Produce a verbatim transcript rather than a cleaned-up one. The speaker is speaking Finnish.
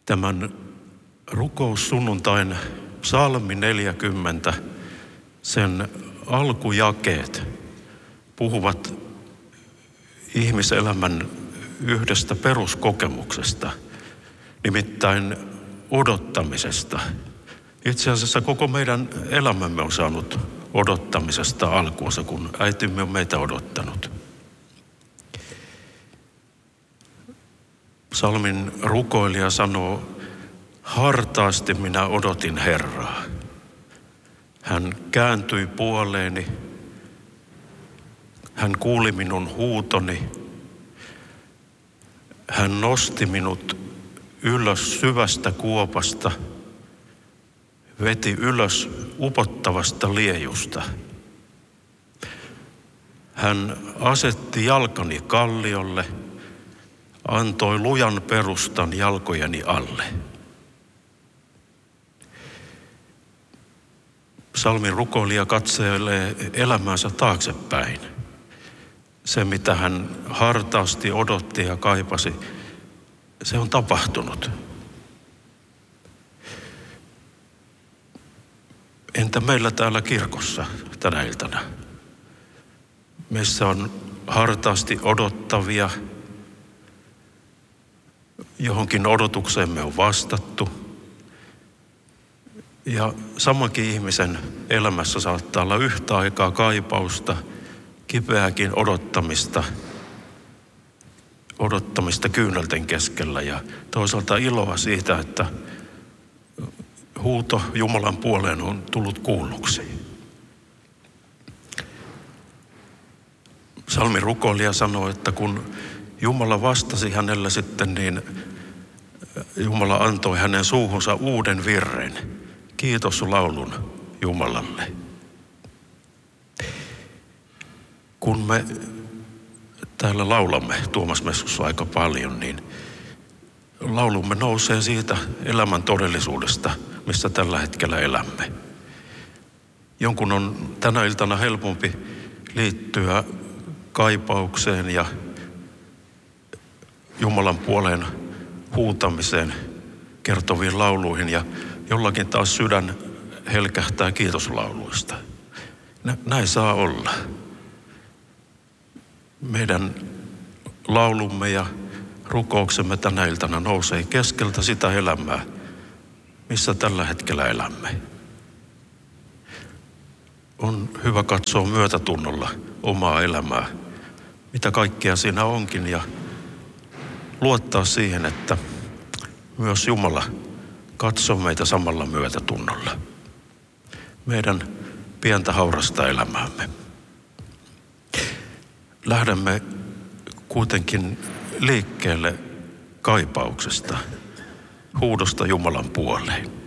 Tämän rukoussunnuntain psalmi neljäkymmentä, sen alkujakeet puhuvat ihmiselämän yhdestä peruskokemuksesta, nimittäin odottamisesta. Itse asiassa koko meidän elämämme on saanut odottamisesta alkuunsa, kun äitimme on meitä odottanut. Psalmin rukoilija sanoo, hartaasti minä odotin Herraa. Hän kääntyi puoleeni, hän kuuli minun huutoni, hän nosti minut ylös syvästä kuopasta, veti ylös upottavasta liejusta. Hän asetti jalkani kalliolle, antoi lujan perustan jalkojeni alle. Psalmin rukoilija katsailee elämäänsä taaksepäin. Se, mitä hän hartaasti odotti ja kaipasi, se on tapahtunut. Entä meillä täällä kirkossa tänä iltana? Meissä on hartaasti odottavia, johonkin odotukseemme on vastattu. Ja samankin ihmisen elämässä saattaa olla yhtä aikaa kaipausta, kipeääkin odottamista, odottamista kyynelten keskellä ja toisaalta iloa siitä, että huuto Jumalan puoleen on tullut kuulluksi. Psalmin rukoilija sanoo, että kun Jumala vastasi hänelle sitten, niin Jumala antoi hänen suuhunsa uuden virren, kiitoslaulun Jumalalle. Kun me täällä laulamme Tuomas Messussa aika paljon, niin laulumme nousee siitä elämän todellisuudesta, missä tällä hetkellä elämme. Jonkun on tänä iltana helpompi liittyä kaipaukseen ja Jumalan puoleen huutamiseen kertoviin lauluihin ja jollakin taas sydän helkähtää kiitoslauluista. Näin saa olla. Meidän laulumme ja rukouksemme tänä iltana nousee keskeltä sitä elämää, missä tällä hetkellä elämme. On hyvä katsoa myötätunnolla omaa elämää, mitä kaikkea siinä onkin, ja luottaa siihen, että myös Jumala katsoo meitä samalla myötätunnolla. Meidän pientä haurasta elämäämme. Lähdemme kuitenkin liikkeelle kaipauksesta, huudosta Jumalan puoleen.